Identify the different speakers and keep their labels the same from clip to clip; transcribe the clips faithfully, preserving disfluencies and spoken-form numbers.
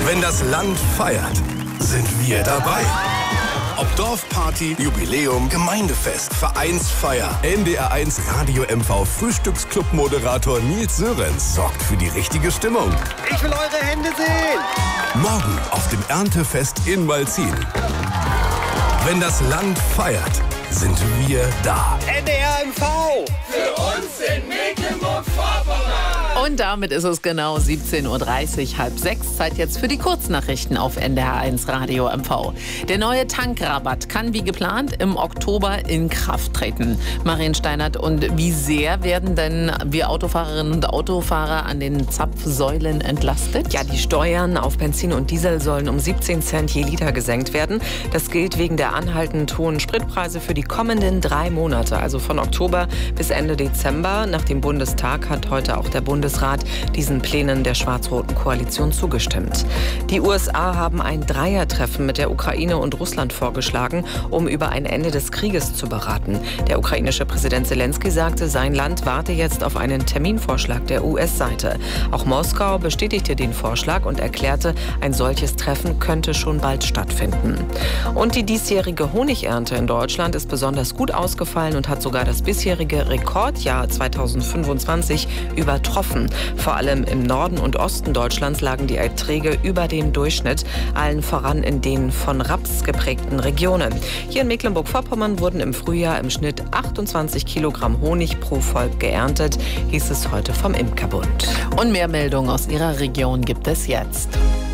Speaker 1: Wenn das Land feiert, sind wir dabei. Ob Dorfparty, Jubiläum, Gemeindefest, Vereinsfeier, N D R eins Radio M V Frühstücksclub-Moderator Nils Sörensen sorgt für die richtige Stimmung.
Speaker 2: Ich will eure Hände sehen!
Speaker 1: Morgen auf dem Erntefest in Malzin. Wenn das Land feiert, sind wir da.
Speaker 2: N D R M V!
Speaker 3: Für uns in Mecklenburg-Vorpommern!
Speaker 4: Und damit ist es genau siebzehn Uhr dreißig, halb sechs. Zeit jetzt für die Kurznachrichten auf N D R eins Radio M V. Der neue Tankrabatt kann wie geplant im Oktober in Kraft treten. Marien Steinert, und wie sehr werden denn wir Autofahrerinnen und Autofahrer an den Zapfsäulen entlastet?
Speaker 5: Ja, die Steuern auf Benzin und Diesel sollen um siebzehn Cent je Liter gesenkt werden. Das gilt wegen der anhaltend hohen Spritpreise für die kommenden drei Monate, also von Oktober bis Ende Dezember. Nach dem Bundestag hat heute auch der Bundesrat diesen Plänen der schwarz-roten Koalition zugestimmt. Die U S A haben ein Dreiertreffen mit der Ukraine und Russland vorgeschlagen, um über ein Ende des Krieges zu beraten. Der ukrainische Präsident Zelensky sagte, sein Land warte jetzt auf einen Terminvorschlag der U S-Seite. Auch Moskau bestätigte den Vorschlag und erklärte, ein solches Treffen könnte schon bald stattfinden. Und die diesjährige Honigernte in Deutschland ist besonders gut ausgefallen und hat sogar das bisherige Rekordjahr zweitausendfünfundzwanzig übertroffen. Vor allem im Norden und Osten Deutschlands lagen die Erträge über dem Durchschnitt, allen voran in den von Raps geprägten Regionen. Hier in Mecklenburg-Vorpommern wurden im Frühjahr im Schnitt achtundzwanzig Kilogramm Honig pro Volk geerntet, hieß es heute vom Imkerbund.
Speaker 4: Und mehr Meldungen aus Ihrer Region gibt es jetzt.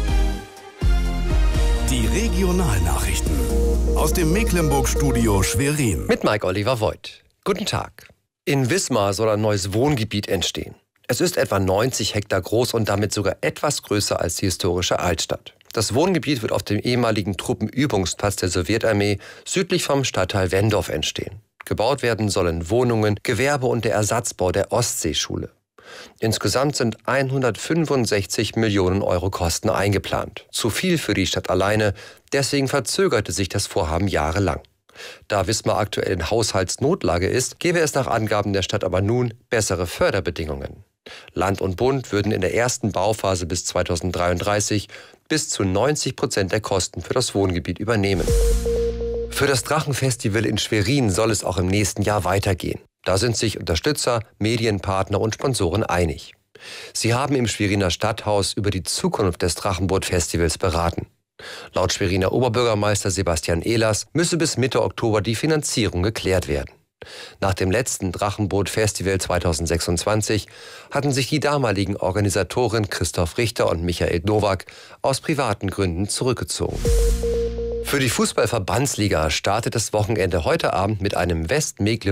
Speaker 1: Die Regionalnachrichten aus dem Mecklenburg-Studio Schwerin.
Speaker 6: Mit Mike Oliver Voigt. Guten Tag. In Wismar soll ein neues Wohngebiet entstehen. Es ist etwa neunzig Hektar groß und damit sogar etwas größer als die historische Altstadt. Das Wohngebiet wird auf dem ehemaligen Truppenübungsplatz der Sowjetarmee südlich vom Stadtteil Wendorf entstehen. Gebaut werden sollen Wohnungen, Gewerbe und der Ersatzbau der Ostseeschule. Insgesamt sind hundertfünfundsechzig Millionen Euro Kosten eingeplant. Zu viel für die Stadt alleine, deswegen verzögerte sich das Vorhaben jahrelang. Da Wismar aktuell in Haushaltsnotlage ist, gäbe es nach Angaben der Stadt aber nun bessere Förderbedingungen. Land und Bund würden in der ersten Bauphase bis zweitausenddreiunddreißig bis zu neunzig Prozent der Kosten für das Wohngebiet übernehmen. Für das Drachenfestival in Schwerin soll es auch im nächsten Jahr weitergehen. Da sind sich Unterstützer, Medienpartner und Sponsoren einig. Sie haben im Schweriner Stadthaus über die Zukunft des Drachenboot-Festivals beraten. Laut Schweriner Oberbürgermeister Sebastian Ehlers müsse bis Mitte Oktober die Finanzierung geklärt werden. Nach dem letzten Drachenboot-Festival zweitausendsechsundzwanzig hatten sich die damaligen Organisatoren Christoph Richter und Michael Nowak aus privaten Gründen zurückgezogen. Für die Fußball-Verbandsliga startet das Wochenende heute Abend mit einem West-Mecklenburg